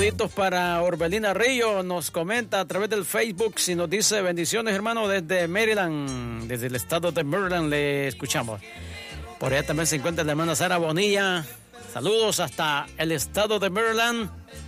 Saluditos para Orbelina Río, nos comenta a través del Facebook, si nos dice bendiciones hermano desde Maryland, desde el estado de Maryland le escuchamos. Por allá también se encuentra la hermana Sara Bonilla, saludos hasta el estado de Maryland.